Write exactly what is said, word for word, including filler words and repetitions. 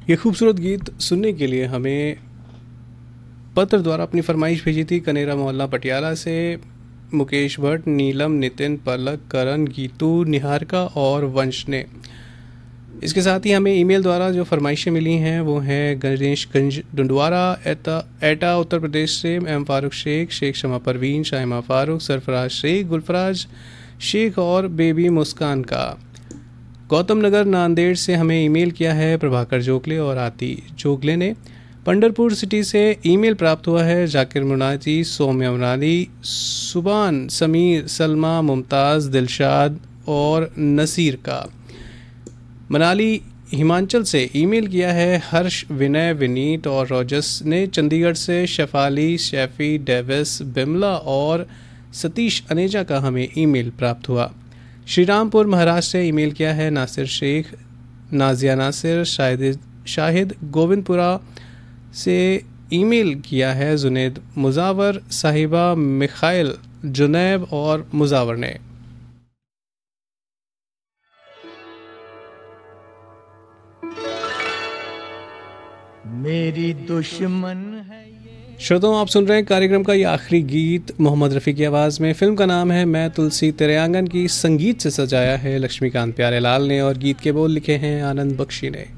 ये खूबसूरत गीत सुनने के लिए हमें पत्र द्वारा अपनी फरमाइश भेजी थी कनेरा मोहल्ला पटियाला से मुकेश भट्ट, नीलम, नितिन, पलक, करण, गीतू, निहारिका और वंश ने। इसके साथ ही हमें ईमेल द्वारा जो फरमाइशें मिली हैं वो हैं गणेश गंज डुंडवारा एटा एटा उत्तर प्रदेश से, एम फारूक शेख, शेख शमा परवीन, शाहिमा फारूक, सरफराज शेख, गुलफराज शेख और बेबी मुस्कान का। गौतम नगर नांदेड़ से हमें ईमेल किया है प्रभाकर जोगले और आती जोगले ने। पंडरपुर सिटी से ईमेल प्राप्त हुआ है जाकिर मुनाजी, सौम्या मुनादी, सुबान, समीर, सलमा, मुमताज़, दिलशाद और नसीर का। मनाली हिमाचल से ईमेल किया है हर्ष, विनय, विनीत और रोजस ने। चंडीगढ़ से शेफाली, शेफी, डेविस, बिमला और सतीश अनेजा का हमें ईमेल प्राप्त हुआ। श्रीरामपुर महाराष्ट्र से ईमेल किया है नासिर शेख, नाजिया नासिर, शाहिद शाहिद गोविंदपुरा से ईमेल किया है जुनेद मुजावर, साहिबा, मिखाइल, जुनैब और मुजावर ने। मेरी दुश्मन है। श्रोताओं, आप सुन रहे हैं कार्यक्रम का ये आखिरी गीत मोहम्मद रफ़ी की आवाज़ में। फिल्म का नाम है मैं तुलसी तेरे आंगन की। संगीत से सजाया है लक्ष्मीकांत प्यारेलाल ने और गीत के बोल लिखे हैं आनंद बख्शी ने।